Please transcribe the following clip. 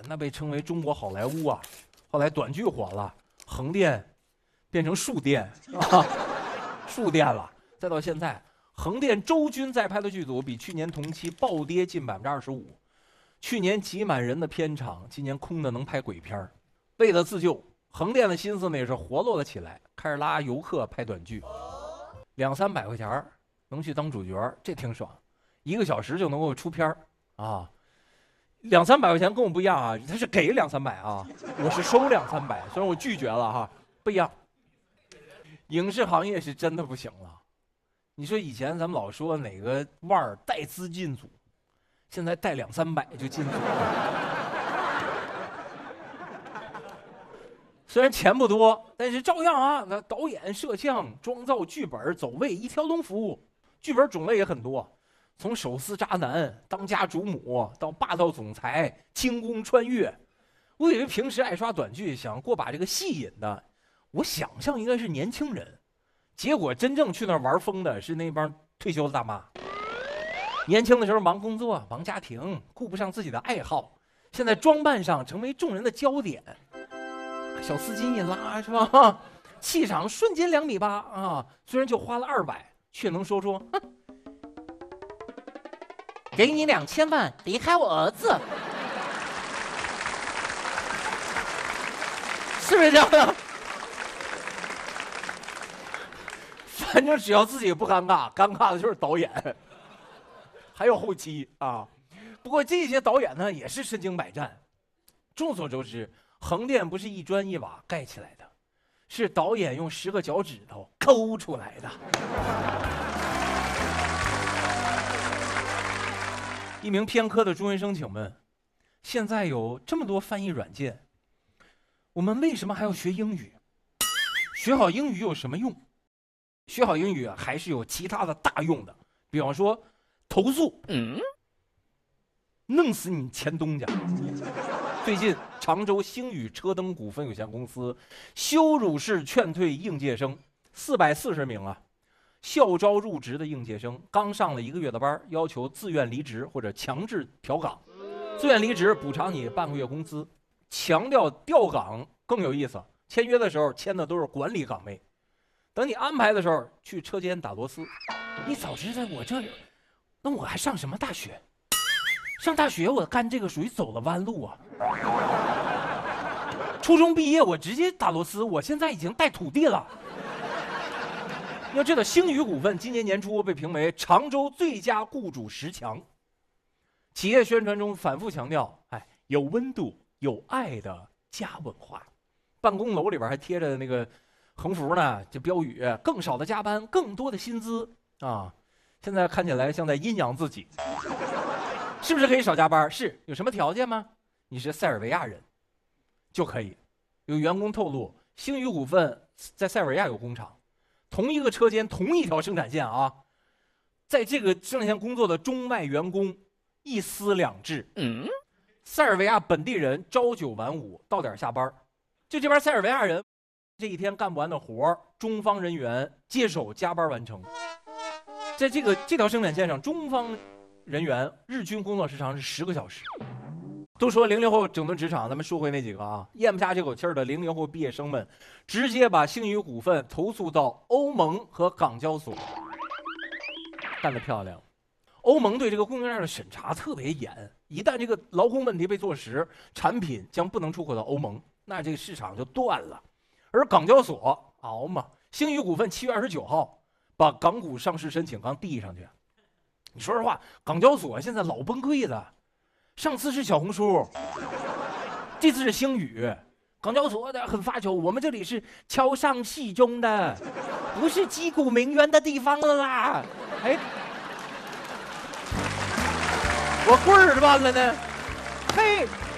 那被称为中国好莱坞啊。后来短剧火了，横店变成竖店啊，竖店了。再到现在，横店周军在拍的剧组比去年同期暴跌近25%。去年挤满人的片场，今年空的能拍鬼片。为了自救，横店的心思呢也是活络了起来，开始拉游客拍短剧，200-300块钱能去当主角，这挺爽，1个小时就能够出片啊。200-300块钱跟我不一样啊，他是给200-300啊，我是收200-300，虽然我拒绝了哈，不一样。影视行业是真的不行了。你说以前咱们老说哪个腕儿带资进组，现在带200-300就进组了。虽然钱不多，但是照样啊，那导演、摄像、妆造、剧本、走位一条龙服务，剧本种类也很多。从手撕渣男、当家主母到霸道总裁、轻功穿越，我以为平时爱刷短剧想过把这个戏瘾的，我想象应该是年轻人，结果真正去那儿玩疯的是那帮退休的大妈。年轻的时候忙工作、忙家庭，顾不上自己的爱好，现在装扮上成为众人的焦点，小丝巾一拉是吧？气场瞬间2.8米啊！虽然就花了200，却能说出。给你2000万，离开我儿子，是不是这样的？反正只要自己不尴尬，尴尬的就是导演，还有后期啊。不过这些导演呢，也是身经百战。众所周知，横店不是一砖一瓦盖起来的，是导演用10个脚趾头抠出来的。一名偏科的中学生，请问，现在有这么多翻译软件，我们为什么还要学英语？学好英语有什么用？学好英语还是有其他的大用的，比方说投诉，弄死你前东家。最近，常州星宇车灯股份有限公司羞辱式劝退应届生440名啊。校招入职的应届生刚上了1个月的班，要求自愿离职或者强制调岗。自愿离职补偿你半个月工资，强调调岗更有意思。签约的时候签的都是管理岗位，等你安排的时候去车间打螺丝。你早知道我这儿，那我还上什么大学？上大学我干这个属于走了弯路啊。初中毕业我直接打螺丝，我现在已经带土地了。要知道，星宇股份今年年初被评为常州最佳雇主10强。企业宣传中反复强调，有温度、有爱的家文化。办公楼里边还贴着那个横幅呢，这标语：更少的加班，更多的薪资啊！现在看起来像在阴阳自己。是不是可以少加班？是，有什么条件吗？你是塞尔维亚人就可以。有员工透露，星宇股份在塞尔维亚有工厂。同一个车间，同一条生产线啊，在这个生产线工作的中外员工一丝两制。塞尔维亚本地人朝9晚5，到点下班。就这边塞尔维亚人，这一天干不完的活，中方人员接手加班完成。在这条生产线上，中方人员日均工作时长是10个小时。都说00后整顿职场，咱们说回那几个啊，咽不下这口气儿的00后毕业生们，直接把星宇股份投诉到欧盟和港交所。干得漂亮！欧盟对这个供应链的审查特别严，一旦这个劳工问题被坐实，产品将不能出口到欧盟，那这个市场就断了。而港交所熬嘛，星宇股份7月29号把港股上市申请刚递上去。你说实话，港交所现在老崩溃了。上次是小红书，这次是星宇。港交所的很发愁，我们这里是桥上戏中的，不是击鼓鸣冤的地方了啦。我棍儿乱了呢，嘿。